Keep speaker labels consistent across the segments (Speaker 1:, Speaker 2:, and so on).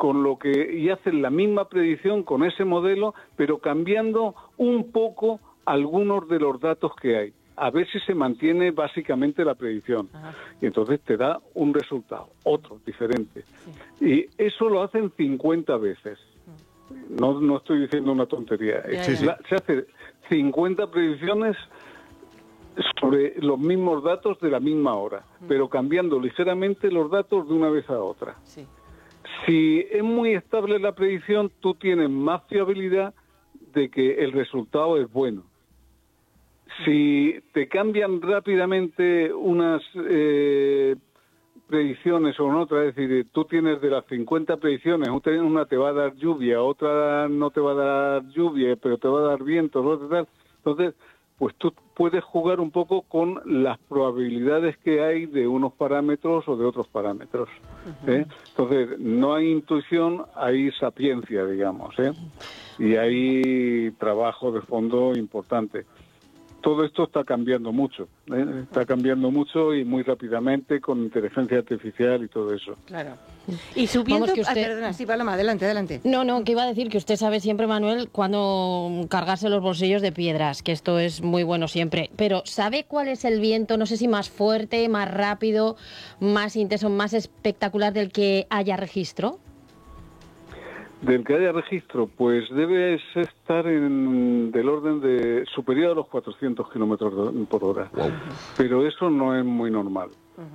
Speaker 1: con lo que y hacen la misma predicción con ese modelo, pero cambiando un poco algunos de los datos que hay. A ver si se mantiene básicamente la predicción. Ajá. Y entonces te da un resultado, otro, diferente. Sí. Y eso lo hacen 50 veces. No estoy diciendo una tontería. Se hace 50 predicciones sobre los mismos datos de la misma hora, pero cambiando ligeramente los datos de una vez a otra. Sí. Si es muy estable la predicción, tú tienes más fiabilidad de que el resultado es bueno. Si te cambian rápidamente unas predicciones o otras, es decir, tú tienes de las 50 predicciones, una te va a dar lluvia, otra no te va a dar lluvia, pero te va a dar viento, otra tal, entonces, pues tú puedes jugar un poco con las probabilidades que hay de unos parámetros o de otros parámetros. Entonces, no hay intuición, hay sapiencia, digamos, y hay trabajo de fondo importante. Todo esto está cambiando mucho, está cambiando mucho y muy rápidamente con inteligencia artificial y todo eso.
Speaker 2: Claro. Y subiendo... Vamos, que usted... perdona, sí, Paloma, adelante.
Speaker 3: No, que iba a decir que usted sabe siempre, Manuel, cuándo cargarse los bolsillos de piedras, que esto es muy bueno siempre. Pero ¿sabe cuál es el viento? No sé si más fuerte, más rápido, más intenso, más espectacular del que haya registro.
Speaker 1: Del que haya registro, pues debe estar del orden de superior a los 400 kilómetros por hora. Wow. Pero eso no es muy normal.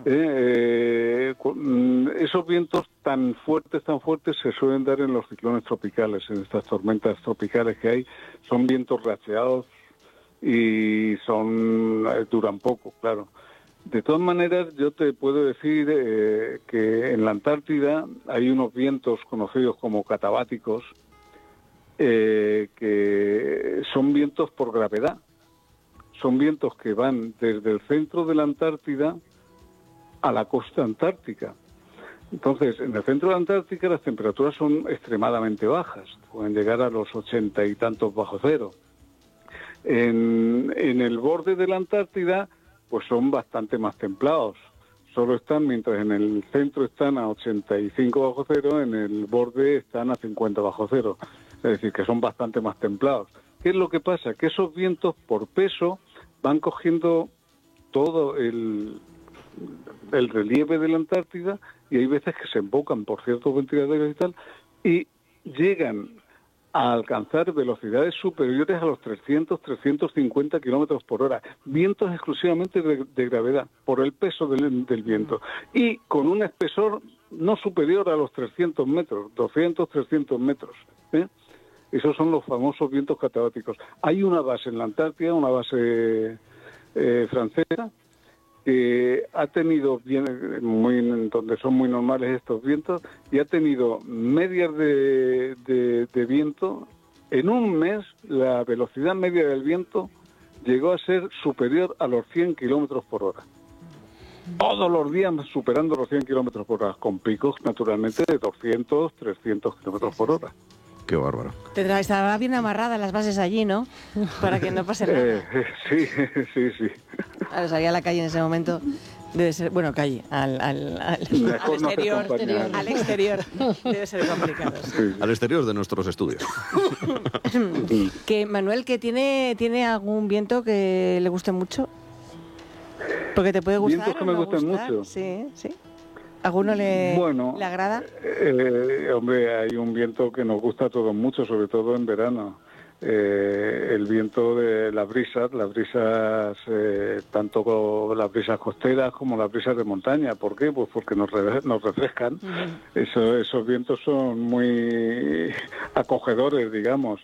Speaker 1: Esos vientos tan fuertes se suelen dar en los ciclones tropicales, en estas tormentas tropicales que hay. Son vientos racheados y duran poco, claro. De todas maneras, yo te puedo decir que en la Antártida hay unos vientos conocidos como catabáticos, que son vientos por gravedad. Son vientos que van desde el centro de la Antártida a la costa antártica. Entonces, en el centro de la Antártica las temperaturas son extremadamente bajas, pueden llegar a los 80 y tantos bajo cero. En el borde de la Antártida pues son bastante más templados. Solo están, mientras en el centro están a 85 bajo cero, en el borde están a 50 bajo cero. Es decir, que son bastante más templados. ¿Qué es lo que pasa? Que esos vientos, por peso, van cogiendo todo el relieve de la Antártida y hay veces que se embocan por ciertos ventiladores y tal, y llegan a alcanzar velocidades superiores a los 300-350 kilómetros por hora. Vientos exclusivamente de gravedad, por el peso del viento. Y con un espesor no superior a los 300 metros, 200-300 metros. Esos son los famosos vientos catabáticos. Hay una base en la Antártida, una base francesa, que ha tenido, donde son muy normales estos vientos, y ha tenido medias de viento. En un mes, la velocidad media del viento llegó a ser superior a los 100 kilómetros por hora. Todos los días superando los 100 kilómetros por hora, con picos, naturalmente, de 200, 300 kilómetros por hora.
Speaker 4: Qué bárbaro.
Speaker 2: Estará bien amarrada las bases allí, ¿no? Para que no pase nada.
Speaker 1: Sí.
Speaker 2: Claro, salir a la calle en ese momento debe ser... Bueno, calle, al exterior. Al exterior debe ser complicado.
Speaker 4: Sí. Al exterior de nuestros estudios.
Speaker 2: Que Manuel, que tiene algún viento que le guste mucho. Porque te puede gustar.
Speaker 1: Vientos que me gustan mucho.
Speaker 2: Sí. ¿Alguno le agrada?
Speaker 1: Hombre, hay un viento que nos gusta a todos mucho, sobre todo en verano. El viento de las brisas, tanto las brisas costeras como las brisas de montaña. ¿Por qué? Pues porque nos refrescan. Esos vientos son muy acogedores, digamos.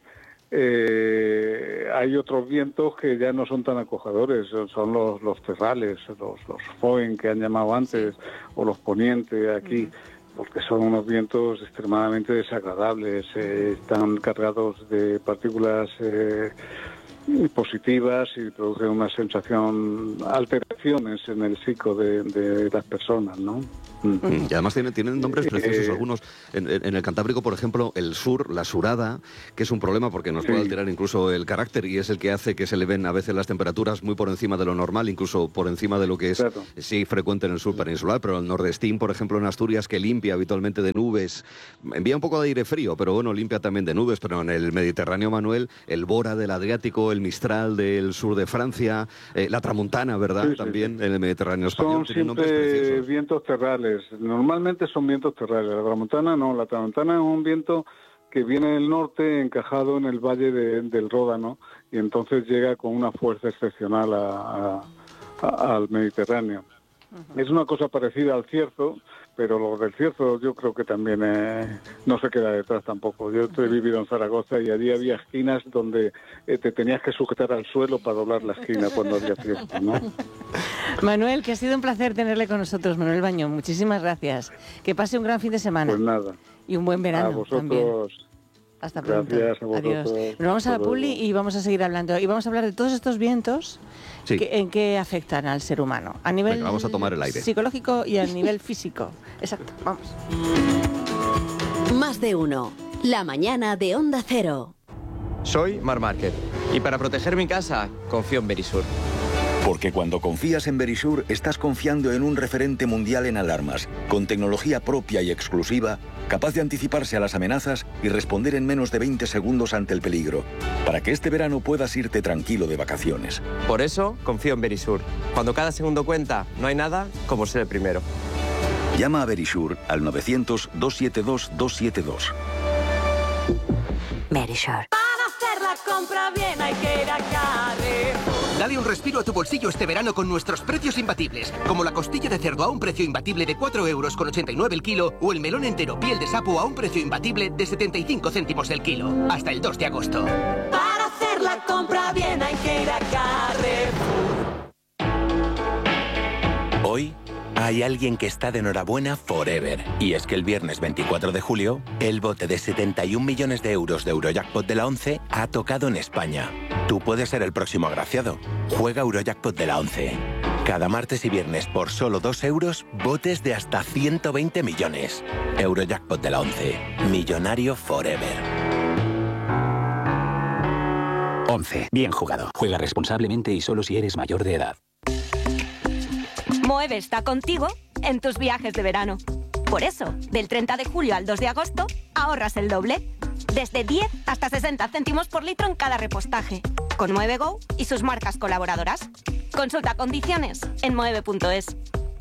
Speaker 1: Hay otros vientos que ya no son tan acogedores, son los terrales, los foehn que han llamado antes, o los poniente aquí, porque son unos vientos extremadamente desagradables, están cargados de partículas positivas y producen una sensación, alteraciones en el psico de las personas, ¿no?
Speaker 4: Y además tienen nombres preciosos algunos. En el Cantábrico, por ejemplo, el sur, la surada, que es un problema porque nos puede alterar incluso el carácter y es el que hace que se le ven a veces las temperaturas muy por encima de lo normal, incluso por encima de lo que es sí frecuente en el sur peninsular, pero el nordestín, por ejemplo, en Asturias, que limpia habitualmente de nubes, envía un poco de aire frío, pero bueno, limpia también de nubes, pero en el Mediterráneo, Manuel, el Bora del Adriático, el Mistral del sur de Francia, la Tramuntana, ¿verdad? También en el Mediterráneo español.
Speaker 1: Son siempre vientos terrales. Normalmente son vientos terrales. La tramontana no. La tramontana es un viento que viene del norte encajado en el valle del Ródano y entonces llega con una fuerza excepcional al Mediterráneo. Es una cosa parecida al cierzo, pero lo del cierzo yo creo que también no se queda detrás tampoco. Yo he vivido en Zaragoza y allí había esquinas donde te tenías que sujetar al suelo para doblar la esquina cuando había cierzo, ¿no?
Speaker 2: Manuel, que ha sido un placer tenerle con nosotros, Manuel Bañón. Muchísimas gracias. Que pase un gran fin de semana.
Speaker 1: Pues nada.
Speaker 2: Y un buen verano.
Speaker 1: A vosotros.
Speaker 2: También. Hasta pronto.
Speaker 1: Gracias a vosotros.
Speaker 2: Adiós. Nos vamos a la publi y vamos a seguir hablando. Y vamos a hablar de todos estos vientos en qué afectan al ser humano. A nivel
Speaker 4: vamos a tomar el aire.
Speaker 2: Psicológico y a nivel físico. Exacto, vamos.
Speaker 5: Más de uno. La mañana de Onda Cero.
Speaker 6: Soy Marc Márquez y para proteger mi casa confío en Verisur.
Speaker 7: Porque cuando confías en Verisur, estás confiando en un referente mundial en alarmas, con tecnología propia y exclusiva, capaz de anticiparse a las amenazas y responder en menos de 20 segundos ante el peligro, para que este verano puedas irte tranquilo de vacaciones.
Speaker 6: Por eso confío en Verisur. Cuando cada segundo cuenta, no hay nada como ser el primero.
Speaker 7: Llama a Verisur al 900-272-272.
Speaker 5: Verisur.
Speaker 8: Para hacer la compra bien hay que ir a Carrefour.
Speaker 9: Dale un respiro a tu bolsillo este verano con nuestros precios imbatibles, como la costilla de cerdo a un precio imbatible de 4,89 € el kilo o el melón entero piel de sapo a un precio imbatible de 75 céntimos el kilo. Hasta el 2 de agosto.
Speaker 8: Para hacer la compra bien hay que ir a Carrefour.
Speaker 10: Hoy hay alguien que está de enhorabuena forever. Y es que el viernes 24 de julio, el bote de 71 millones de euros de Eurojackpot de la 11 ha tocado en España. Tú puedes ser el próximo agraciado. Juega Eurojackpot de la 11. Cada martes y viernes por solo 2 euros, botes de hasta 120 millones. Eurojackpot de la 11. Millonario forever.
Speaker 11: 11. Bien jugado. Juega responsablemente y solo si eres mayor de edad.
Speaker 12: Moeve está contigo en tus viajes de verano. Por eso, del 30 de julio al 2 de agosto, ahorras el doble. Desde 10 hasta 60 céntimos por litro en cada repostaje. Con MoveGo y sus marcas colaboradoras. Consulta condiciones en moeve.es.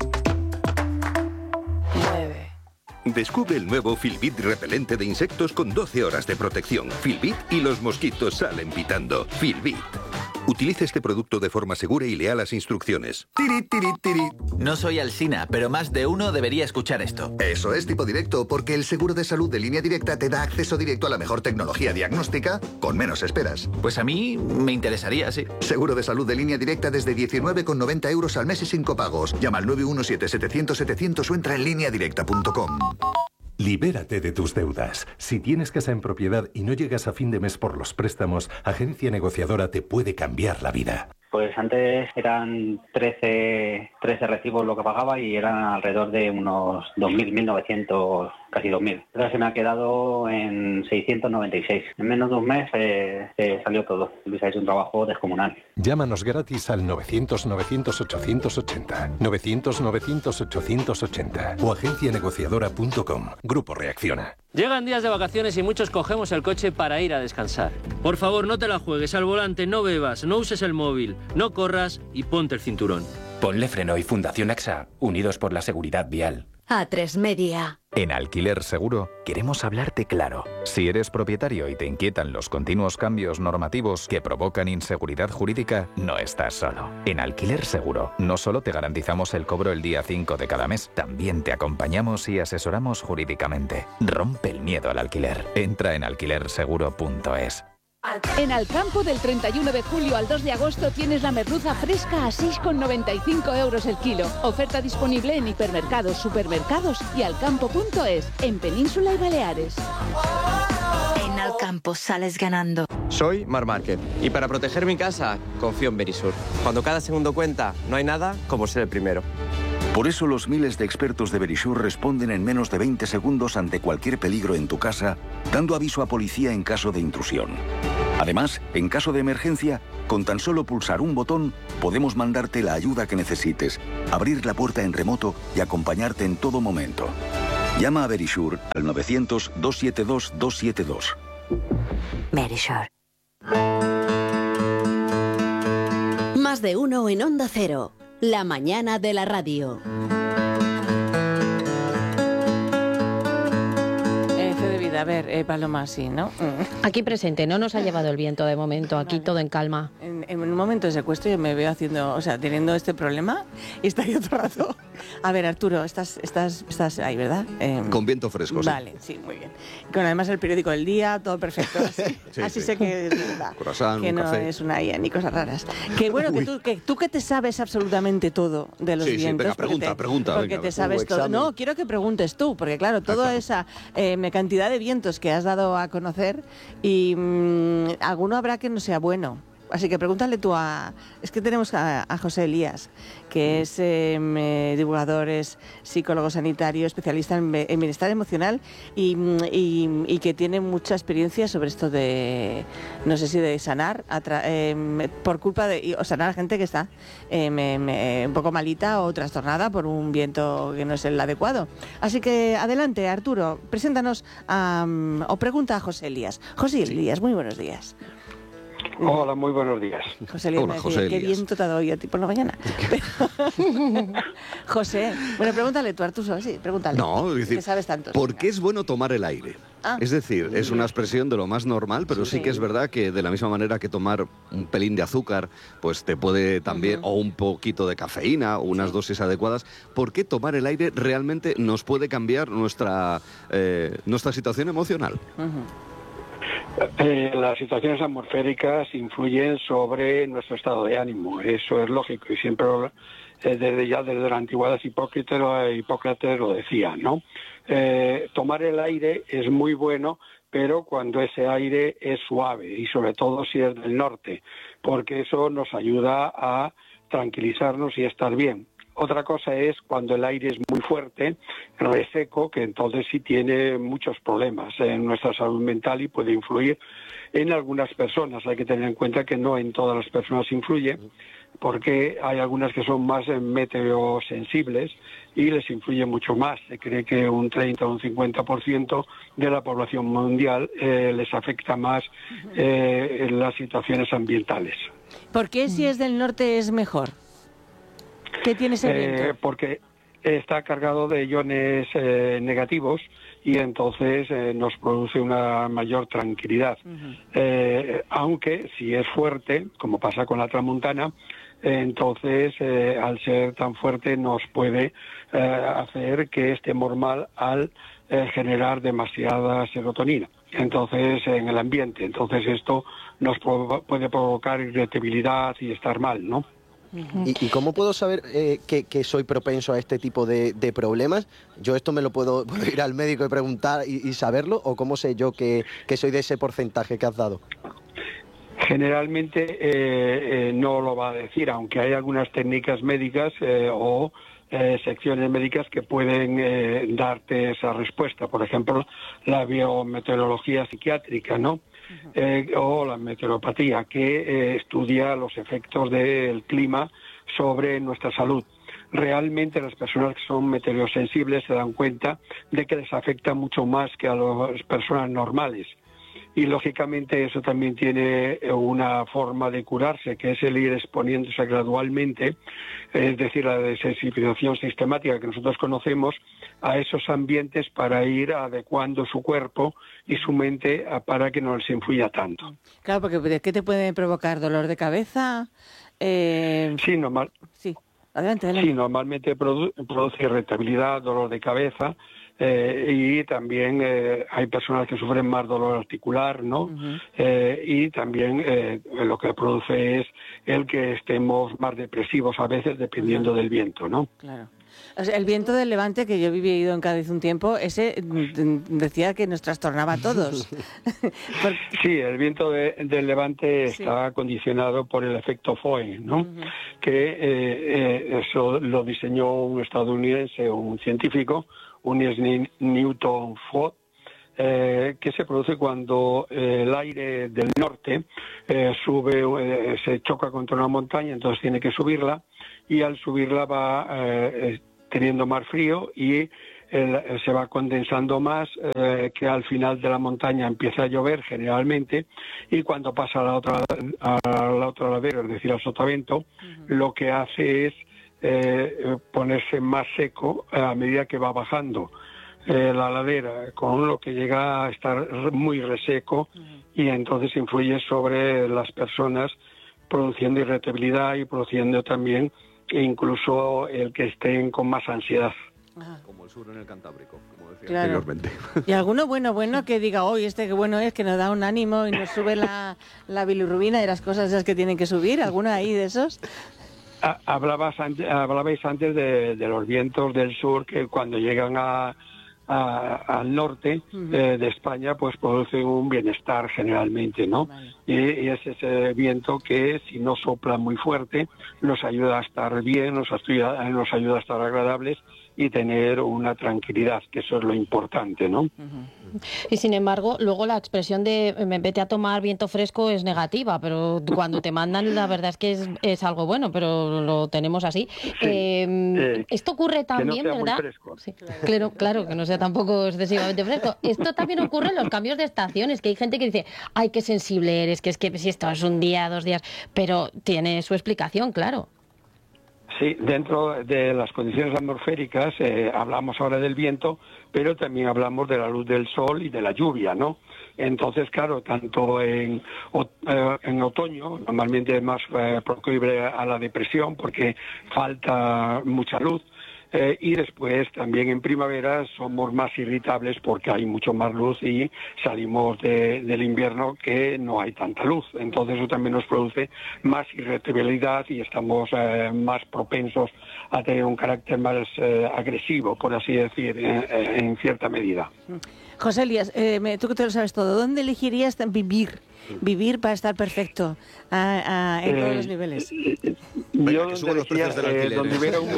Speaker 13: Descubre el nuevo Filbit repelente de insectos con 12 horas de protección. Filbit y los mosquitos salen pitando. Filbit. Utilice este producto de forma segura y lea las instrucciones.
Speaker 14: Tiri, tiri, tiri. No soy Alsina, pero más de uno debería escuchar esto.
Speaker 15: Eso es Tipo Directo, porque el seguro de salud de Línea Directa te da acceso directo a la mejor tecnología diagnóstica con menos esperas.
Speaker 14: Pues a mí me interesaría, sí.
Speaker 15: Seguro de salud de Línea Directa desde 19,90 € al mes y sin copagos. Llama al 917-700-700 o entra en lineadirecta.com.
Speaker 16: Libérate de tus deudas. Si tienes casa en propiedad y no llegas a fin de mes por los préstamos, Agencia Negociadora te puede cambiar la vida.
Speaker 17: Pues antes eran 13 recibos lo que pagaba y eran alrededor de unos 2.000, 1.900, casi 2.000. Ahora se me ha quedado en 696. En menos de un mes salió todo. Luis ha hecho un trabajo descomunal.
Speaker 16: Llámanos gratis al 900-900-880, 900-900-880 o agencianegociadora.com. Grupo Reacciona.
Speaker 18: Llegan días de vacaciones y muchos cogemos el coche para ir a descansar. Por favor, no te la juegues al volante, no bebas, no uses el móvil, no corras y ponte el cinturón.
Speaker 11: Ponle Freno y Fundación AXA, unidos por la seguridad vial.
Speaker 5: A3 Media.
Speaker 19: En Alquiler Seguro queremos hablarte claro. Si eres propietario y te inquietan los continuos cambios normativos que provocan inseguridad jurídica, no estás solo. En Alquiler Seguro no solo te garantizamos el cobro el día 5 de cada mes, también te acompañamos y asesoramos jurídicamente. Rompe el miedo al alquiler. Entra en alquilerseguro.es.
Speaker 20: En Alcampo, del 31 de julio al 2 de agosto, tienes la merluza fresca a 6,95 € el kilo. Oferta disponible en hipermercados, supermercados y alcampo.es, en Península y Baleares.
Speaker 12: En Alcampo sales ganando.
Speaker 6: Soy Marc Márquez y para proteger mi casa confío en Verisur. Cuando cada segundo cuenta, no hay nada como ser el primero.
Speaker 7: Por eso los miles de expertos de Verisure responden en menos de 20 segundos ante cualquier peligro en tu casa, dando aviso a policía en caso de intrusión. Además, en caso de emergencia, con tan solo pulsar un botón, podemos mandarte la ayuda que necesites, abrir la puerta en remoto y acompañarte en todo momento. Llama a Verisure al 900-272-272.
Speaker 5: Verisure. Más de uno en Onda Cero. La mañana de la radio.
Speaker 2: A ver, Paloma, sí, ¿no?
Speaker 3: Aquí presente, no nos ha llevado el viento de momento, aquí todo en calma.
Speaker 2: En un momento de secuestro yo me veo haciendo, o sea, teniendo este problema y está ahí otro rato. A ver, Arturo, estás ahí, ¿verdad?
Speaker 4: Con viento fresco, sí.
Speaker 2: Vale, sí, muy bien. Con además el periódico del día, todo perfecto. Así sé que es verdad.
Speaker 4: Croissant,
Speaker 2: que
Speaker 4: un
Speaker 2: no
Speaker 4: café.
Speaker 2: es una IA ni cosas raras. Que bueno, que tú que te sabes absolutamente todo de los vientos.
Speaker 4: Sí, venga, pregunta.
Speaker 2: Porque te sabes todo. No, quiero que preguntes tú, porque claro, toda esa cantidad de vientos que has dado a conocer y alguno habrá que no sea bueno. Así que pregúntale tú Es que tenemos a José Elías, que es divulgador, es psicólogo sanitario, especialista en bienestar emocional y que tiene mucha experiencia sobre esto de, no sé si de sanar, por culpa de... o sanar a gente que está un poco malita o trastornada por un viento que no es el adecuado. Así que adelante, Arturo, preséntanos o pregunta a José Elías. José Elías, muy buenos días.
Speaker 21: Hola, muy buenos días.
Speaker 2: José Elías,
Speaker 4: hola, José
Speaker 2: qué viento te ha dado hoy a ti por la mañana. José, bueno, pregúntale tú, Arturo, sí, pregúntale.
Speaker 4: No, es decir,
Speaker 2: que sabes tanto.
Speaker 4: ¿por qué es bueno tomar el aire? Es decir, es una expresión de lo más normal, pero sí que es verdad que de la misma manera que tomar un pelín de azúcar, pues te puede también, o un poquito de cafeína, o unas dosis adecuadas. ¿Por qué tomar el aire realmente nos puede cambiar nuestra situación emocional?
Speaker 21: Las situaciones atmosféricas influyen sobre nuestro estado de ánimo, eso es lógico y siempre desde la antigüedad Hipócrates lo decía, ¿no? Tomar el aire es muy bueno, pero cuando ese aire es suave y sobre todo si es del norte, porque eso nos ayuda a tranquilizarnos y estar bien. Otra cosa es cuando el aire es muy fuerte, reseco, que entonces sí tiene muchos problemas en nuestra salud mental y puede influir en algunas personas. Hay que tener en cuenta que no en todas las personas influye, porque hay algunas que son más meteosensibles y les influye mucho más. Se cree que un 30 o un 50% de la población mundial les afecta más las situaciones ambientales.
Speaker 2: ¿Por qué si es del norte es mejor? ¿Qué tiene ese viento?
Speaker 21: Porque está cargado de iones negativos y entonces nos produce una mayor tranquilidad. Aunque si es fuerte, como pasa con la tramontana, entonces al ser tan fuerte nos puede hacer que estemos mal al generar demasiada serotonina. Entonces en el ambiente. Entonces esto nos puede provocar irritabilidad y estar mal, ¿no?
Speaker 22: ¿Y cómo puedo saber que soy propenso a este tipo de problemas? ¿Yo esto me lo puedo ir al médico y preguntar y saberlo? ¿O cómo sé yo que soy de ese porcentaje que has dado?
Speaker 21: Generalmente no lo va a decir, aunque hay algunas técnicas médicas o secciones médicas que pueden darte esa respuesta. Por ejemplo, la biometeorología psiquiátrica, ¿no? O la meteoropatía, que estudia los efectos del clima sobre nuestra salud. Realmente las personas que son meteorosensibles se dan cuenta de que les afecta mucho más que a las personas normales. Y lógicamente eso también tiene una forma de curarse, que es el ir exponiéndose gradualmente, es decir, la desensibilización sistemática que nosotros conocemos a esos ambientes para ir adecuando su cuerpo y su mente para que no les influya tanto.
Speaker 2: Claro, porque ¿qué te puede provocar? ¿Dolor de cabeza?
Speaker 21: Sí,
Speaker 2: Sí, adelante.
Speaker 21: Sí, normalmente produce irritabilidad, dolor de cabeza. Y también hay personas que sufren más dolor articular, ¿no? Y también lo que produce es el que estemos más depresivos a veces dependiendo del viento, ¿no?
Speaker 2: Claro. O sea, el viento del levante, que yo he vivido en Cádiz un tiempo, ese decía que nos trastornaba a todos.
Speaker 21: Sí, el viento del levante está condicionado por el efecto Foehn, ¿no? Que eso lo diseñó un estadounidense, un científico, un Newton Ford, que se produce cuando el aire del norte sube, se choca contra una montaña, entonces tiene que subirla, y al subirla va teniendo más frío y se va condensando más, que al final de la montaña empieza a llover generalmente, y cuando pasa a la otra ladera, es decir, al sotavento, lo que hace es ponerse más seco a medida que va bajando la ladera, con lo que llega a estar muy reseco, y entonces influye sobre las personas, produciendo irritabilidad y produciendo también incluso el que estén con más ansiedad.
Speaker 4: Como el sur en el Cantábrico, como decía
Speaker 2: anteriormente.
Speaker 4: anteriormente.
Speaker 2: Y alguno bueno que diga, hoy qué bueno es, que nos da un ánimo y nos sube la bilirrubina y las cosas esas que tienen que subir. ¿Alguno ahí de esos?
Speaker 21: Hablabais antes de los vientos del sur, que cuando llegan al norte de España, pues produce un bienestar generalmente, ¿no? Y es ese viento que, si no sopla muy fuerte, nos ayuda a estar bien, nos ayuda a estar agradables y tener una tranquilidad, que eso es lo importante, ¿no?
Speaker 3: Y sin embargo, luego la expresión de vete a tomar viento fresco es negativa, pero cuando te mandan, la verdad es que es algo bueno, pero lo tenemos así. Esto ocurre también,
Speaker 21: que no sea
Speaker 3: ¿verdad?
Speaker 21: Muy fresco.
Speaker 3: Sí, claro, que no sea tampoco excesivamente fresco. Esto también ocurre en los cambios de estaciones, que hay gente que dice, ay, qué sensible eres, que es que si esto es un día, 2 días, pero tiene su explicación, claro.
Speaker 21: Sí, dentro de las condiciones atmosféricas hablamos ahora del viento, pero también hablamos de la luz del sol y de la lluvia, ¿no? Entonces, claro, tanto en otoño, normalmente es más proclive a la depresión porque falta mucha luz, y después también en primavera somos más irritables porque hay mucho más luz y salimos del invierno que no hay tanta luz. Entonces eso también nos produce más irritabilidad y estamos más propensos a tener un carácter más agresivo, por así decir, en cierta medida.
Speaker 2: José Elías, tú que te lo sabes todo, ¿dónde elegirías vivir para estar perfecto en todos los niveles?
Speaker 21: Yo donde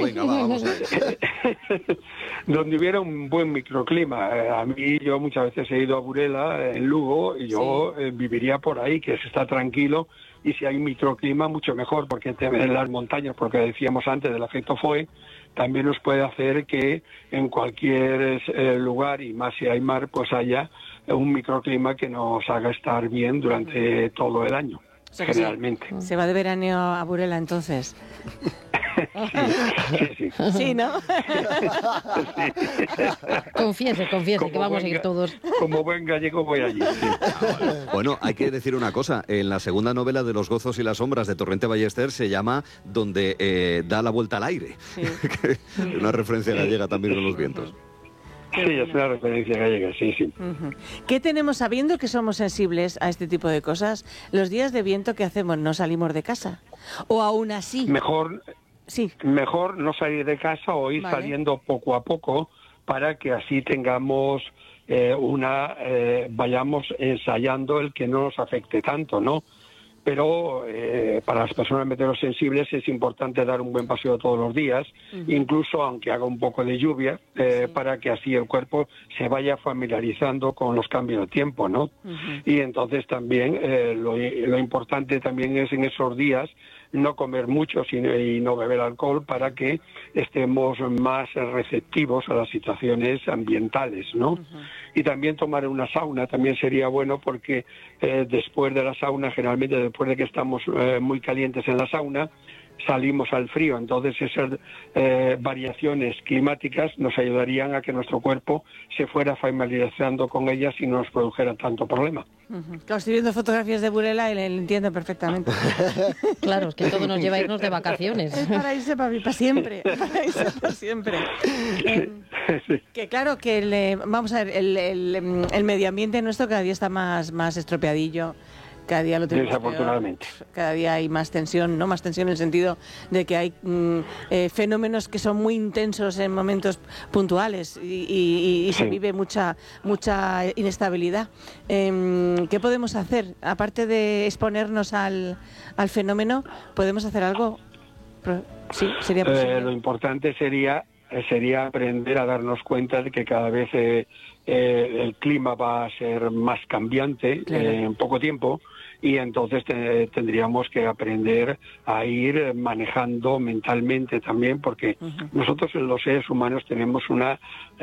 Speaker 21: hubiera un buen microclima. A mí, yo muchas veces he ido a Burela, en Lugo, y yo viviría por ahí, que se está tranquilo, y si hay microclima, mucho mejor, porque en las montañas, porque decíamos antes del efecto Foehn, también nos puede hacer que en cualquier lugar, y más si hay mar, pues haya un microclima que nos haga estar bien durante todo el año, o sea, generalmente.
Speaker 2: Se va de veraneo a Burela, entonces.
Speaker 21: Sí.
Speaker 2: Sí, ¿no?
Speaker 3: Confiese, que vamos a ir todos.
Speaker 21: Como buen gallego voy allí. Sí.
Speaker 4: Bueno, hay que decir una cosa. En la segunda novela de Los gozos y las sombras de Torrente Ballester se llama Donde da la vuelta al aire. Sí. Una referencia gallega también con los vientos.
Speaker 21: Sí, es una referencia gallega, sí.
Speaker 2: ¿Qué tenemos sabiendo que somos sensibles a este tipo de cosas? Los días de viento, ¿qué hacemos? ¿No salimos de casa? ¿O aún así?
Speaker 21: Mejor no salir de casa o ir saliendo poco a poco, para que así tengamos vayamos ensayando el que no nos afecte tanto, ¿no? Pero para las personas meteorosensibles es importante dar un buen paseo todos los días, incluso aunque haga un poco de lluvia, para que así el cuerpo se vaya familiarizando con los cambios de tiempo, ¿no? Y entonces también lo importante también es en esos días no comer mucho y no beber alcohol, para que estemos más receptivos a las situaciones ambientales, ¿no? Y también tomar una sauna también sería bueno, porque después de la sauna, generalmente después de que estamos muy calientes en la sauna, salimos al frío. Entonces esas variaciones climáticas nos ayudarían a que nuestro cuerpo se fuera familiarizando con ellas y no nos produjera tanto problema.
Speaker 2: Claro, estoy viendo fotografías de Burela y le entiendo perfectamente.
Speaker 3: Claro, es que todo nos lleva a irnos de vacaciones.
Speaker 2: Es para irse para siempre. Que claro, que vamos a ver, el medio ambiente nuestro cada día está más estropeadillo. Cada día lo tenemos
Speaker 21: desafortunadamente.
Speaker 2: peor. Cada día hay más tensión, no más tensión en el sentido de que hay fenómenos que son muy intensos en momentos puntuales y se vive mucha inestabilidad. ¿Qué podemos hacer? Aparte de exponernos al fenómeno, ¿podemos hacer algo? Sí, sería posible.
Speaker 21: Lo importante sería aprender a darnos cuenta de que cada vez el clima va a ser más cambiante en poco tiempo, y entonces tendríamos que aprender a ir manejando mentalmente también, porque nosotros los seres humanos tenemos una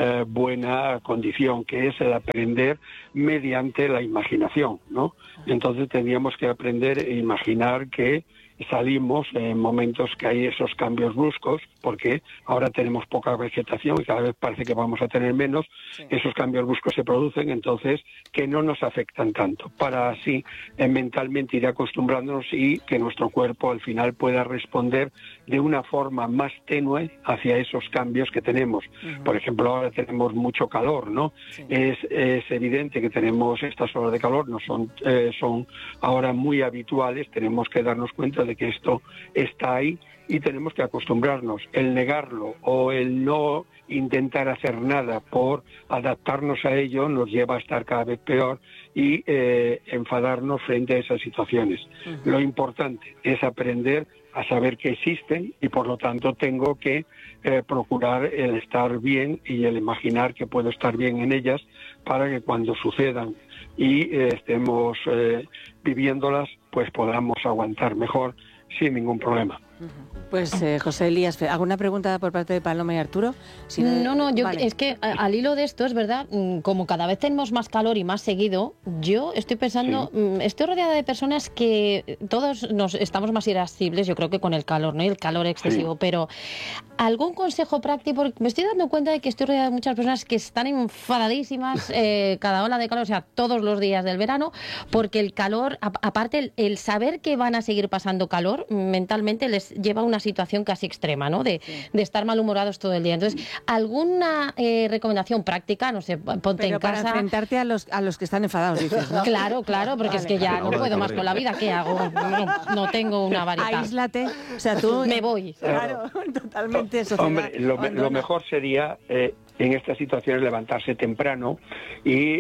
Speaker 21: buena condición, que es el aprender mediante la imaginación, ¿no? Entonces tendríamos que aprender a imaginar que salimos en momentos que hay esos cambios bruscos, porque ahora tenemos poca vegetación y cada vez parece que vamos a tener menos. Esos cambios bruscos se producen, entonces que no nos afectan tanto, para así mentalmente ir acostumbrándonos y que nuestro cuerpo al final pueda responder de una forma más tenue hacia esos cambios que tenemos. Por ejemplo, ahora tenemos mucho calor, ¿no? Es evidente que tenemos estas olas de calor, no son ahora muy habituales. Tenemos que darnos cuenta de que esto está ahí y tenemos que acostumbrarnos. El negarlo o el no intentar hacer nada por adaptarnos a ello nos lleva a estar cada vez peor y enfadarnos frente a esas situaciones. Lo importante es aprender a saber que existen y por lo tanto tengo que procurar el estar bien y el imaginar que puedo estar bien en ellas, para que cuando sucedan y estemos viviéndolas, pues podamos aguantar mejor sin ningún problema.
Speaker 2: Pues José Elías, ¿alguna pregunta por parte de Paloma y Arturo? Si
Speaker 3: Vale. Es que al hilo de esto, es verdad, como cada vez tenemos más calor y más seguido, yo estoy pensando, estoy rodeada de personas que todos nos estamos más irascibles, yo creo que con el calor, ¿no? Y el calor excesivo, pero ¿algún consejo práctico? Porque me estoy dando cuenta de que estoy rodeada de muchas personas que están enfadadísimas cada ola de calor, o sea, todos los días del verano, porque el calor, aparte el saber que van a seguir pasando calor, mentalmente les lleva a una situación casi extrema, ¿no? De estar malhumorados todo el día. Entonces, ¿alguna recomendación práctica? No sé, ponte en casa.
Speaker 2: Para enfrentarte a los que están enfadados, dices, ¿no?
Speaker 3: Claro, porque es que ya no puedo más con la vida. ¿Qué hago? No tengo una varita.
Speaker 2: Aíslate. O sea, tú...
Speaker 3: Me voy.
Speaker 2: Claro, totalmente.
Speaker 21: Hombre, lo mejor sería... en estas situaciones levantarse temprano y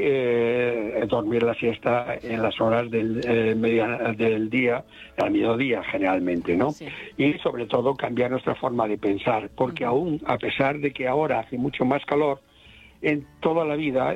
Speaker 21: dormir la siesta en las horas del día, al mediodía generalmente, ¿no? Y sobre todo cambiar nuestra forma de pensar, porque aún a pesar de que ahora hace mucho más calor, en toda la vida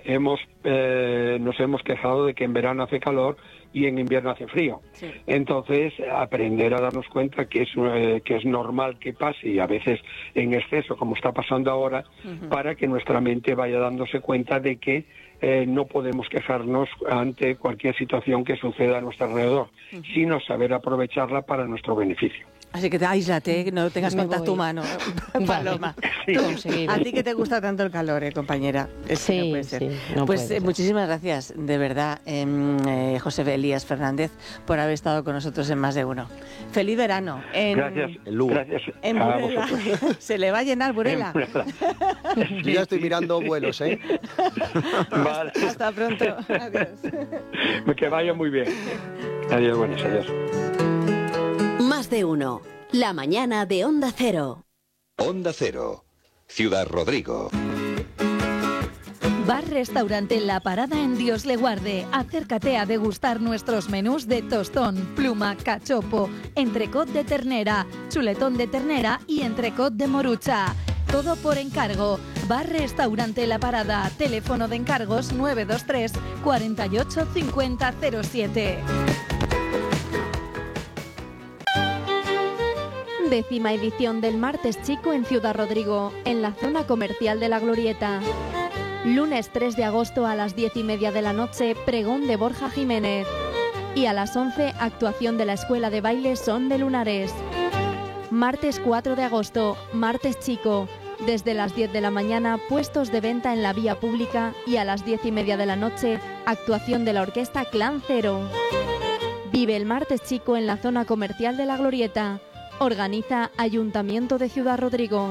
Speaker 21: nos hemos quejado de que en verano hace calor y en invierno hace frío. Entonces, aprender a darnos cuenta que es normal que pase, y a veces en exceso, como está pasando ahora, para que nuestra mente vaya dándose cuenta de que no podemos quejarnos ante cualquier situación que suceda a nuestro alrededor, sino saber aprovecharla para nuestro beneficio.
Speaker 2: Así que aíslate, que no tengas contacto humano, Paloma. A ti que te gusta tanto el calor, compañera.
Speaker 3: Sí,
Speaker 2: no puede ser.
Speaker 3: No
Speaker 2: pues
Speaker 3: puede ser.
Speaker 2: Muchísimas gracias, de verdad, José Elías Fernández, por haber estado con nosotros en Más de Uno. Feliz verano.
Speaker 21: Gracias. Gracias.
Speaker 2: En Burela. Se le va a llenar Burela.
Speaker 22: Yo ya estoy mirando vuelos, ¿eh?
Speaker 21: Vale.
Speaker 2: Hasta pronto. Adiós.
Speaker 21: Que vaya muy bien. Adiós, buenas, adiós.
Speaker 5: Más de Uno. La mañana de Onda Cero.
Speaker 13: Onda Cero. Ciudad Rodrigo.
Speaker 1: Bar-restaurante La Parada en Dios le guarde. Acércate a degustar nuestros menús de tostón, pluma, cachopo, entrecot de ternera, chuletón de ternera y entrecot de morucha. Todo por encargo. Bar-restaurante La Parada. Teléfono de encargos 923 48 50 07.
Speaker 9: 10ª edición del Martes Chico en Ciudad Rodrigo, en la zona comercial de La Glorieta. Lunes 3 de agosto a las 10:30 de la noche, pregón de Borja Jiménez. Y a las 11, actuación de la Escuela de Baile Son de Lunares. Martes 4 de agosto, Martes Chico. Desde las 10 de la mañana, puestos de venta en la vía pública, y a las 10:30 de la noche, actuación de la orquesta Clan Cero. Vive el Martes Chico en la zona comercial de La Glorieta. Organiza Ayuntamiento de Ciudad Rodrigo.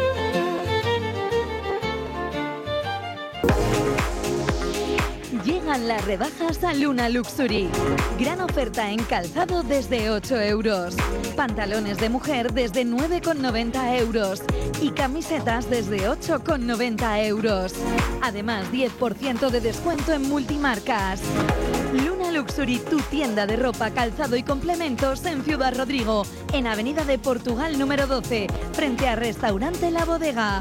Speaker 1: Llega Llegan las rebajas a Luna Luxury. Gran oferta en calzado desde 8 euros. Pantalones de mujer desde 9,90 euros. Y camisetas desde 8,90 euros. Además, 10% de descuento en multimarcas. Luna Luxury, tu tienda de ropa, calzado y complementos en Ciudad Rodrigo, en Avenida de Portugal número 12, frente al restaurante La Bodega.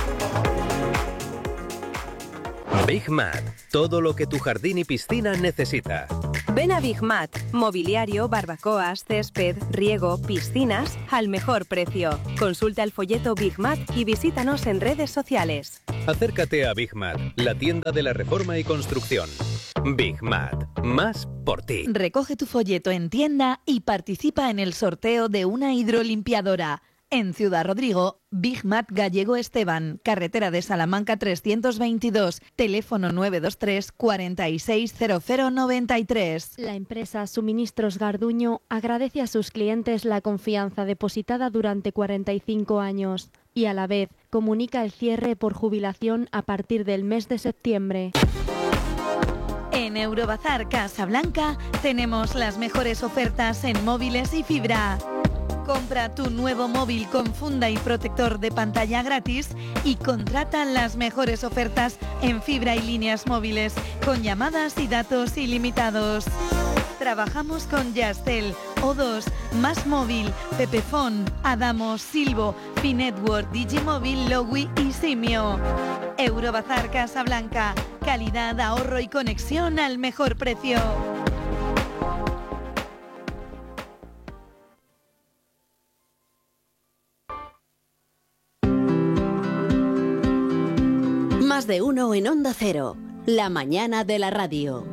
Speaker 8: Big Mat, todo lo que tu jardín y piscina necesita.
Speaker 10: Ven a Big Mat, mobiliario, barbacoas, césped, riego, piscinas, al mejor precio. Consulta el folleto Big Mat y visítanos en redes sociales.
Speaker 8: Acércate a Big Mat, la tienda de la reforma y construcción. Big Mat, más por ti.
Speaker 1: Recoge tu folleto en tienda y participa en el sorteo de una hidrolimpiadora. En Ciudad Rodrigo, Big Mat Gallego Esteban, carretera de Salamanca 322, teléfono 923 460093.
Speaker 9: La empresa Suministros Garduño agradece a sus clientes la confianza depositada durante 45 años y a la vez comunica el cierre por jubilación a partir del mes de septiembre.
Speaker 1: En Eurobazar Casablanca tenemos las mejores ofertas en móviles y fibra. Compra tu nuevo móvil con funda y protector de pantalla gratis y contrata las mejores ofertas en fibra y líneas móviles con llamadas y datos ilimitados. Trabajamos con Yastel, O2, Más Móvil, Pepefon, Adamo, Silvo, Finetwork, Digimóvil, Lowi y Simio. Eurobazar Casablanca, calidad, ahorro y conexión al mejor precio.
Speaker 5: Más de uno en Onda Cero, la mañana de la radio.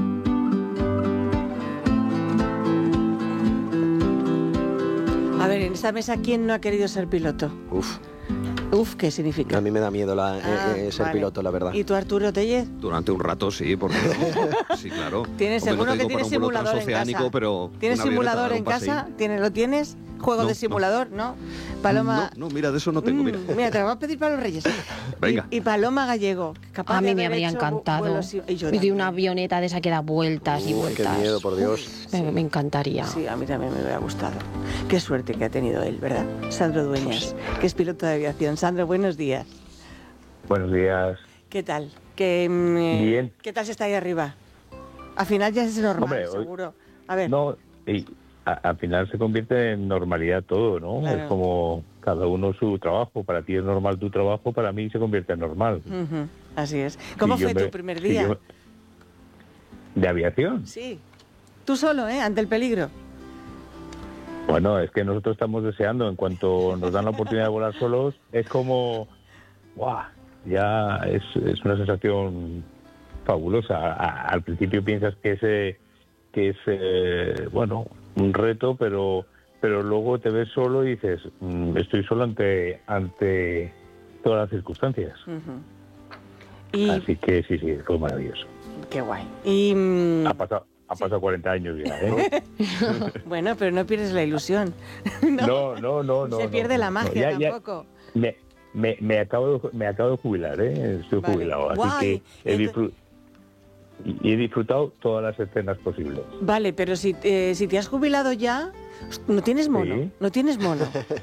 Speaker 2: A ver, en esta mesa, ¿quién no ha querido ser piloto? Uf, ¿qué significa?
Speaker 22: A mí me da miedo ser
Speaker 2: vale.
Speaker 22: piloto, la verdad.
Speaker 2: ¿Y tú, Arturo Tellez?
Speaker 4: Durante un rato sí, porque sí, claro.
Speaker 2: ¿Tienes
Speaker 4: Hombre,
Speaker 2: seguro
Speaker 4: no te
Speaker 2: que
Speaker 4: digo
Speaker 2: tienes
Speaker 4: para un vuelo
Speaker 2: simulador en
Speaker 4: transoceánico,
Speaker 2: casa?
Speaker 4: pero
Speaker 2: ¿Tienes
Speaker 4: una avioneta
Speaker 2: simulador
Speaker 4: dar
Speaker 2: en
Speaker 4: un paseín.
Speaker 2: casa? ¿Lo tienes? ¿Juego de simulador? No. Paloma...
Speaker 4: No, mira, de eso no tengo, mira.
Speaker 2: Mira, te lo voy a pedir para los Reyes.
Speaker 4: Venga.
Speaker 2: Y Paloma Gallego, capaz
Speaker 3: A mí
Speaker 2: de
Speaker 3: me
Speaker 2: haber
Speaker 3: habría
Speaker 2: hecho
Speaker 3: encantado.
Speaker 2: vuelos y
Speaker 3: Y de una avioneta de esa que da vueltas y vueltas.
Speaker 22: Qué miedo, por Dios.
Speaker 3: Me encantaría.
Speaker 2: Sí, a mí también me hubiera gustado. Qué suerte que ha tenido él, ¿verdad? Sandro Dueñas, que es piloto de aviación. Sandro, buenos días.
Speaker 23: Buenos días.
Speaker 2: ¿Qué tal?
Speaker 23: Bien.
Speaker 2: ¿Qué tal se está ahí arriba? Al final ya es normal,
Speaker 23: Hombre,
Speaker 2: seguro. A ver.
Speaker 23: No, al final se convierte en normalidad todo, ¿no?
Speaker 2: Claro.
Speaker 23: Es como cada uno su trabajo. Para ti es normal tu trabajo, para mí se convierte en normal.
Speaker 2: Ujú, así es. ¿Cómo
Speaker 23: Si
Speaker 2: fue
Speaker 23: yo
Speaker 2: tu primer día?
Speaker 23: ¿De aviación?
Speaker 2: Sí. Tú solo, ante el peligro.
Speaker 23: Bueno, es que nosotros estamos deseando, en cuanto nos dan la oportunidad de volar solos, es como... ¡Guau! Ya es una sensación fabulosa. Al principio piensas que es bueno, un reto, pero luego te ves solo y dices, estoy solo ante todas las circunstancias. Así que sí, fue maravilloso.
Speaker 2: Qué guay. Y
Speaker 23: ha pasado 40 años ya, ¿eh?
Speaker 2: bueno, pero no pierdes la ilusión.
Speaker 23: No.
Speaker 2: Se pierde la magia tampoco.
Speaker 23: Me acabo de jubilar, ¿eh? Estoy jubilado, así que he disfrutado todas las escenas posibles.
Speaker 2: Vale, pero si te has jubilado ya, ¿no tienes mono?
Speaker 23: Sí.
Speaker 2: ¿No tienes mono?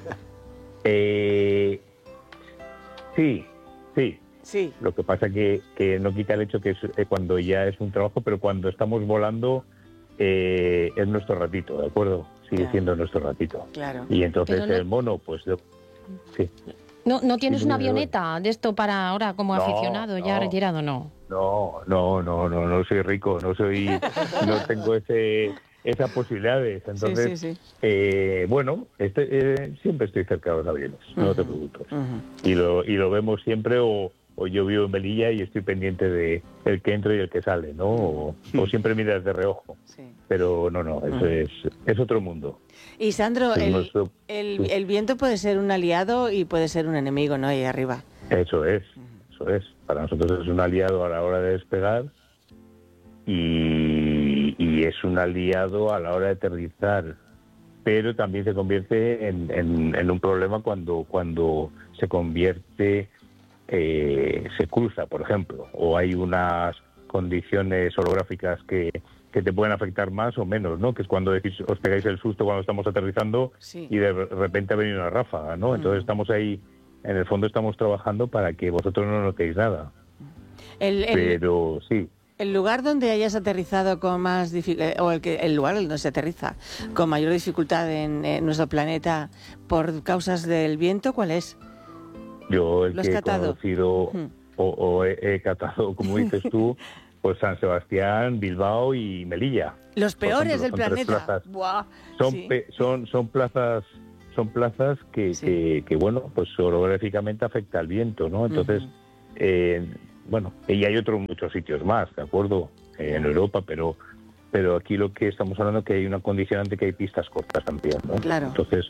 Speaker 23: Sí. Lo que pasa que no quita el hecho que es, cuando ya es un trabajo, pero cuando estamos volando es nuestro ratito, ¿de acuerdo? Sigue siendo nuestro ratito.
Speaker 2: Claro.
Speaker 23: Y entonces
Speaker 3: Pero no-
Speaker 23: el mono, pues sí.
Speaker 3: ¿No tienes
Speaker 23: Sí,
Speaker 3: una
Speaker 23: sí,
Speaker 3: avioneta de esto para ahora como
Speaker 23: No,
Speaker 3: aficionado, ya
Speaker 23: no.
Speaker 3: retirado, no?
Speaker 23: No soy rico, no tengo esas posibilidades. Entonces,
Speaker 2: Sí.
Speaker 23: bueno, siempre estoy cerca de los aviones, no te preocupes. Y lo vemos siempre, o yo vivo en Melilla y estoy pendiente de el que entra y el que sale, ¿no? O siempre miras de reojo. Pero no, eso es otro mundo.
Speaker 2: Y Sandro,
Speaker 23: Es nuestro-
Speaker 2: el viento puede ser un aliado y puede ser un enemigo, ¿no? Ahí arriba.
Speaker 23: Eso es. Para nosotros es un aliado a la hora de despegar y es un aliado a la hora de aterrizar, pero también se convierte en un problema cuando se convierte, se cruza, por ejemplo, o hay unas condiciones orográficas que te pueden afectar más o menos, ¿no? Que es cuando decís, os pegáis el susto cuando estamos aterrizando y de repente ha venido una ráfaga, ¿no? Entonces estamos ahí, en el fondo estamos trabajando para que vosotros no notéis nada. Pero sí.
Speaker 2: El lugar donde hayas aterrizado con más dificultad, o el lugar donde se aterriza con mayor dificultad en nuestro planeta por causas del viento, ¿cuál es?
Speaker 23: Yo el que he conocido o he catado, como dices tú, pues San Sebastián, Bilbao y Melilla.
Speaker 2: Los peores del planeta.
Speaker 23: Son plazas que bueno, pues orográficamente afecta al viento, ¿no? Entonces, bueno, y hay muchos sitios más, ¿de acuerdo? En Europa, pero aquí lo que estamos hablando es que hay una condicionante, que hay pistas cortas también, ¿no?
Speaker 2: Claro.
Speaker 23: Entonces,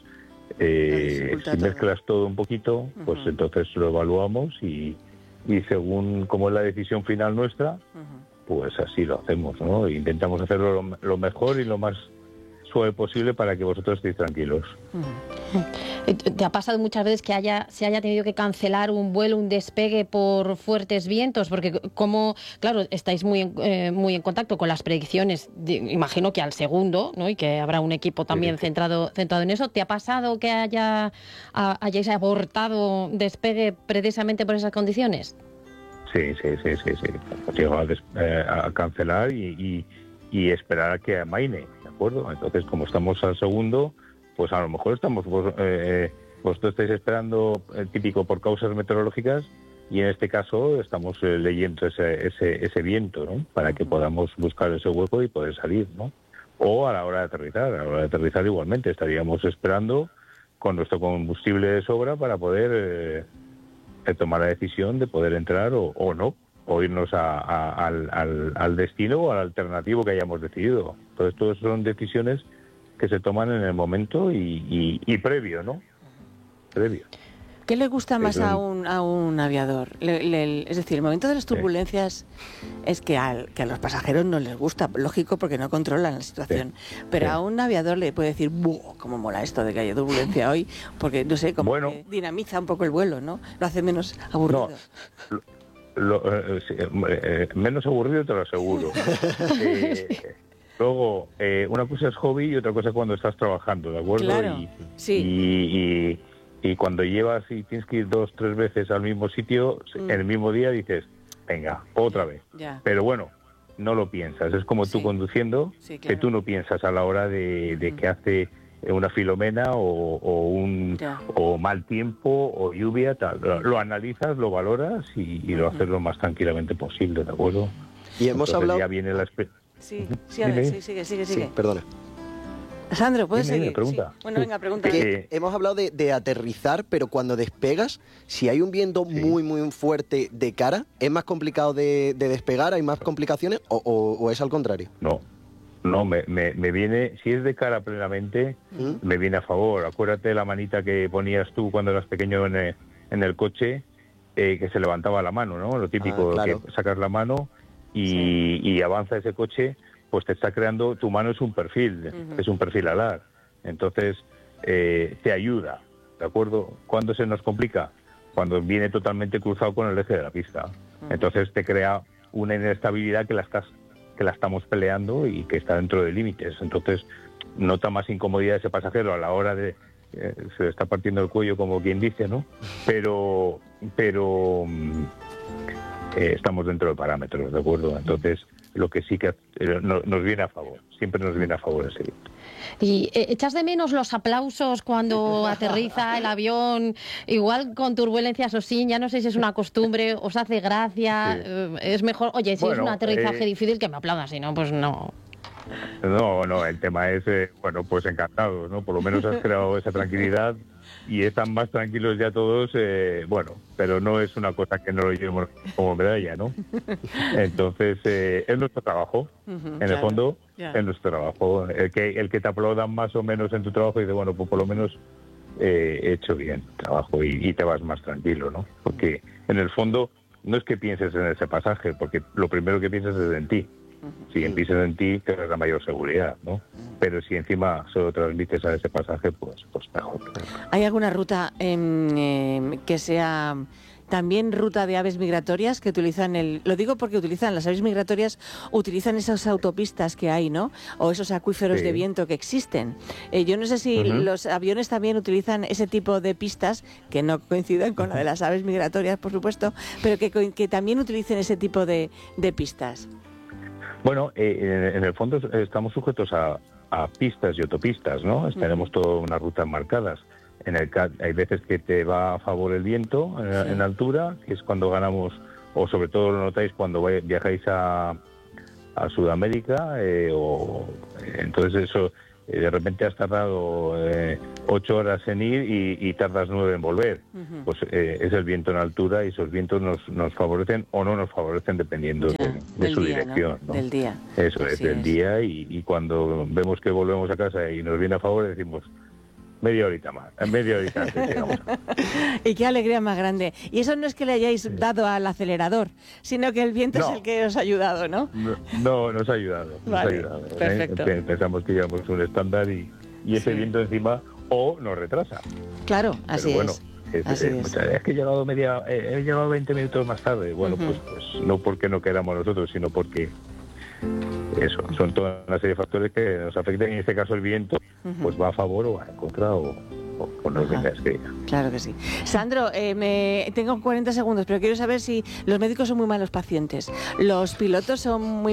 Speaker 23: si mezclas todo un poquito, pues entonces lo evaluamos y según como es la decisión final nuestra, pues así lo hacemos, ¿no? Intentamos hacerlo lo mejor y lo más suave posible para que vosotros estéis tranquilos.
Speaker 3: ¿Te ha pasado muchas veces que se haya tenido que cancelar un vuelo, un despegue por fuertes vientos? Porque claro, estáis muy en contacto con las predicciones, imagino que al segundo, ¿no? Y que habrá un equipo también centrado en eso. ¿Te ha pasado que hayáis abortado despegue precisamente por esas condiciones?
Speaker 23: Sí. Hemos llegado a cancelar y esperar a que amaine, ¿de acuerdo? Entonces, como estamos al segundo, pues a lo mejor vosotros estáis esperando típico por causas meteorológicas, y en este caso estamos leyendo ese viento, ¿no? Para que podamos buscar ese hueco y poder salir, ¿no? O a la hora de aterrizar igualmente estaríamos esperando con nuestro combustible de sobra para poder tomar la decisión de poder entrar o no, o irnos al destino o al alternativo que hayamos decidido. Entonces, todas son decisiones que se toman en el momento y previo, ¿no? Previo.
Speaker 2: ¿Qué le gusta más a un aviador? Es decir, el momento de las turbulencias es que a los pasajeros no les gusta, lógico, porque no controlan la situación. Pero a un aviador le puede decir, ¡buh! ¿Cómo mola esto de que haya turbulencia hoy? Porque, no sé, como que dinamiza un poco el vuelo, ¿no? Lo hace menos aburrido.
Speaker 23: Menos aburrido, te lo aseguro. Luego, una cosa es hobby y otra cosa es cuando estás trabajando, ¿de acuerdo?
Speaker 2: Claro,
Speaker 23: y cuando llevas y tienes que ir 2 o 3 veces al mismo sitio, en el mismo día dices, venga, otra vez.
Speaker 2: Ya.
Speaker 23: Pero bueno, no lo piensas. Es como tú conduciendo, que tú no piensas a la hora de que hace una filomena o mal tiempo o lluvia, tal. Lo analizas, lo valoras y lo haces lo más tranquilamente posible, ¿de acuerdo?
Speaker 22: Y hemos hablado...
Speaker 23: Ya viene la
Speaker 2: Sí, sigue.
Speaker 22: Sí, perdona.
Speaker 2: Sandro, ¿puedes seguir?
Speaker 23: Pregunta.
Speaker 2: Sí. Bueno, venga, pregunta.
Speaker 22: Hemos hablado de aterrizar, pero cuando despegas, si hay un viento muy fuerte de cara, ¿es más complicado de despegar? ¿Hay más complicaciones o es al contrario?
Speaker 23: No, me viene, si es de cara plenamente, me viene a favor. Acuérdate de la manita que ponías tú cuando eras pequeño en el coche, que se levantaba la mano, ¿no? Lo típico, claro, que sacas la mano y avanza ese coche, pues te está creando, tu mano es un perfil, es un perfil alar. Entonces, te ayuda, ¿de acuerdo? ¿Cuándo se nos complica? Cuando viene totalmente cruzado con el eje de la pista. Entonces te crea una inestabilidad que la estamos peleando y que está dentro de límites. Entonces, nota más incomodidad ese pasajero a la hora de... se le está partiendo el cuello, como quien dice, ¿no? Pero estamos dentro de parámetros, ¿de acuerdo? Entonces, lo que sí que nos viene a favor, siempre nos viene a favor ese viento.
Speaker 3: ¿Y echas de menos los aplausos cuando aterriza el avión? Igual con turbulencias o sin, ya no sé si es una costumbre, os hace gracia, es mejor, oye, si es un aterrizaje difícil, que me aplaudan, si no, pues no.
Speaker 23: No, el tema es, bueno, pues encantados, ¿no? Por lo menos has creado esa tranquilidad y están más tranquilos ya todos, bueno, pero no es una cosa que no lo llevemos como medalla, ¿no? Entonces, es nuestro trabajo, en el fondo, es nuestro trabajo. El que te aplaudan más o menos en tu trabajo y dice, bueno, pues por lo menos he hecho bien el trabajo y te vas más tranquilo, ¿no? Porque en el fondo no es que pienses en ese pasaje, porque lo primero que piensas es en ti. Si piensas en ti, te da mayor seguridad, ¿no? Pero si encima se lo transmites a ese pasaje, pues mejor.
Speaker 2: ¿Hay alguna ruta que sea también ruta de aves migratorias que utilizan lo digo porque las aves migratorias utilizan esas autopistas que hay, ¿no? O esos acuíferos de viento que existen. Yo no sé si los aviones también utilizan ese tipo de pistas, que no coinciden con la de las aves migratorias, por supuesto, pero que también utilicen ese tipo de pistas.
Speaker 23: Bueno, en el fondo estamos sujetos a pistas y autopistas, ¿no? Tenemos todas unas rutas marcadas. Hay veces que te va a favor el viento en altura, que es cuando ganamos, o sobre todo lo notáis cuando viajáis a Sudamérica, entonces eso, de repente has tardado 8 horas en ir y tardas 9 en volver. Pues es el viento en altura y esos vientos nos favorecen o no nos favorecen dependiendo de su dirección, ¿no?
Speaker 2: Del día.
Speaker 23: Eso es, del día, y cuando vemos que volvemos a casa y nos viene a favor, decimos media horita antes llegamos.
Speaker 2: Y qué alegría más grande. Y eso no es que le hayáis dado al acelerador, sino que el viento es el que os ha ayudado, ¿no?
Speaker 23: No, nos ha ayudado.
Speaker 2: Vale, perfecto.
Speaker 23: Pensamos que llevamos un estándar y ese viento encima o nos retrasa.
Speaker 2: Claro, así
Speaker 23: bueno,
Speaker 2: es.
Speaker 23: Es que he llegado 20 minutos más tarde. Bueno, pues no porque no queramos nosotros, sino porque eso, son toda una serie de factores que nos afectan. En este caso el viento pues va a favor o va en contra o nos venga a escribir.
Speaker 2: Claro que sí. Sandro, tengo 40 segundos, pero quiero saber si los médicos son muy malos pacientes. ¿Los pilotos son muy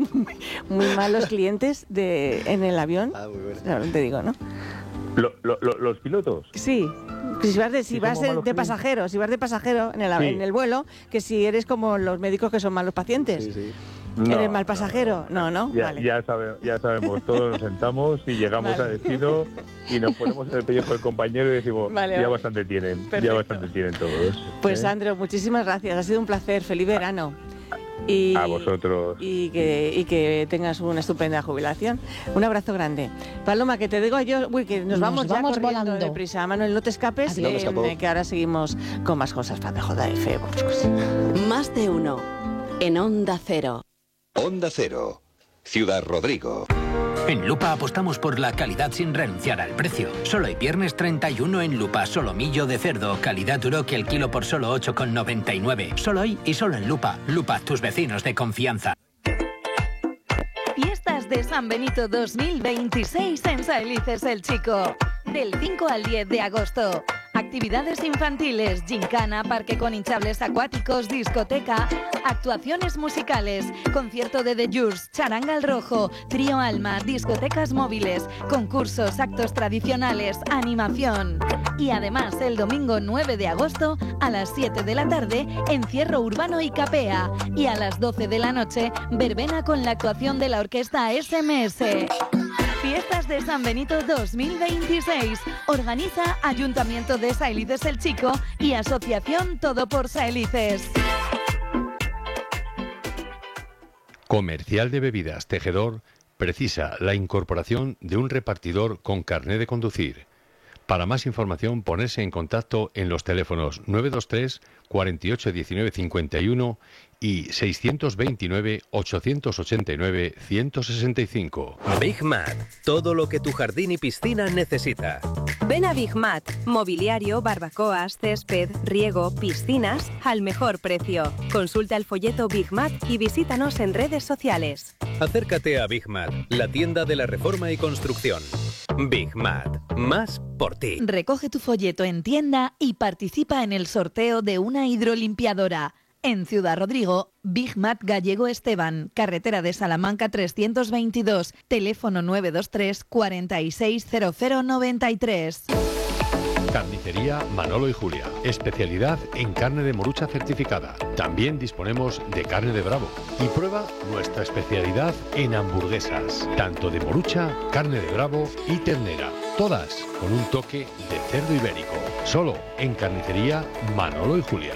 Speaker 2: malos clientes en el avión? Muy bueno. No, te digo, ¿no?
Speaker 23: ¿Los pilotos?
Speaker 2: Sí. Si vas de pasajero en el vuelo, que si eres como los médicos que son malos pacientes. Sí. ¿Eres mal pasajero? No. Vale.
Speaker 23: Ya sabemos, todos nos sentamos y llegamos a destino y nos ponemos en el pellejo del compañero y decimos, bastante tienen todos.
Speaker 2: Pues Sandro, muchísimas gracias, ha sido un placer, feliz verano.
Speaker 23: A vosotros.
Speaker 2: Y que tengas una estupenda jubilación. Un abrazo grande. Paloma, que te digo yo, que nos vamos volando deprisa. Manuel, no te escapes, que ahora seguimos con más cosas para JF.
Speaker 5: Más de uno en Onda Cero.
Speaker 13: Onda Cero, Ciudad Rodrigo.
Speaker 14: En Lupa apostamos por la calidad sin renunciar al precio. Solo el viernes 31 en Lupa, solomillo de cerdo, calidad Uroque el kilo por solo 8,99. Solo hoy y solo en Lupa. Lupa, tus vecinos de confianza.
Speaker 1: Fiestas de San Benito 2026 en Saelices el Chico. Del 5 al 10 de agosto. Actividades infantiles, gincana, parque con hinchables acuáticos, discoteca, actuaciones musicales, concierto de The Jurs, charanga al rojo, trío Alma, discotecas móviles, concursos, actos tradicionales, animación. Y además el domingo 9 de agosto a las 7 de la tarde, encierro urbano y capea. Y a las 12 de la noche, verbena con la actuación de la orquesta SMS. Fiestas de San Benito 2026. Organiza Ayuntamiento de Saelices el Chico y Asociación Todo por Saelices.
Speaker 15: Comercial de Bebidas Tejedor precisa la incorporación de un repartidor con carné de conducir. Para más información, ponerse en contacto en los teléfonos 923 48 19 51 y 629 889 165.
Speaker 8: Big Mat, todo lo que tu jardín y piscina necesita.
Speaker 10: Ven a Big Mat, mobiliario, barbacoas, césped, riego, piscinas, al mejor precio. Consulta el folleto Big Mat y visítanos en redes sociales.
Speaker 8: Acércate a Big Mat, la tienda de la reforma y construcción. Big Mat, más por ti.
Speaker 1: Recoge tu folleto en tienda y participa en el sorteo de una hidrolimpiadora. En Ciudad Rodrigo, Big Mat Gallego Esteban, carretera de Salamanca 322, teléfono 923 460093.
Speaker 15: Carnicería Manolo y Julia, especialidad en carne de morucha certificada. También disponemos de carne de bravo. Y prueba nuestra especialidad en hamburguesas, tanto de morucha, carne de bravo y ternera. Todas con un toque de cerdo ibérico. Solo en Carnicería Manolo y Julia.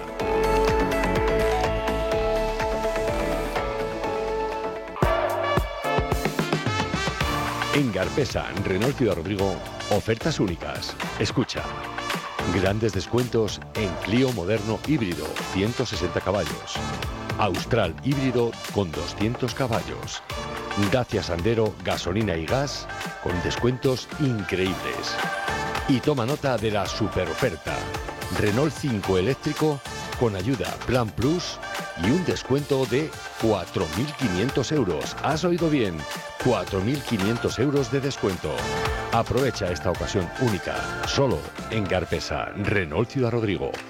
Speaker 15: En Garpesa, Renault Ciudad Rodrigo, ofertas únicas. Escucha. Grandes descuentos en Clio moderno híbrido, 160 caballos. Austral híbrido con 200 caballos. Dacia Sandero, gasolina y gas, con descuentos increíbles. Y toma nota de la super oferta. Renault 5 eléctrico con ayuda Plan Plus y un descuento de 4.500 euros. ¿Has oído bien? 4.500 euros de descuento. Aprovecha esta ocasión única, solo en Garpesa, Renault Ciudad Rodrigo.